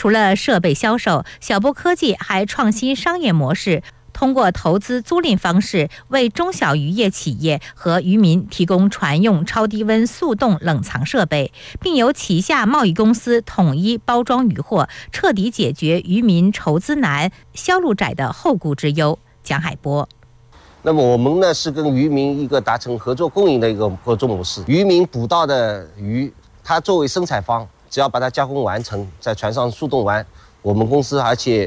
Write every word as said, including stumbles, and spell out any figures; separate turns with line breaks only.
除了设备销售，小波科技还创新商业模式，通过投资租赁方式，为中小渔业企业和渔民提供船用超低温速冻冷藏设备，并由旗下贸易公司统一包装渔货，彻底解决渔民筹资难、销路窄的后顾之忧。蒋海波。
那么我们呢是跟渔民一个达成合作共赢的一个合作模式。渔民捕到的鱼，它作为生产方，只要把它加工完成，在船上速冻完，我们公司而且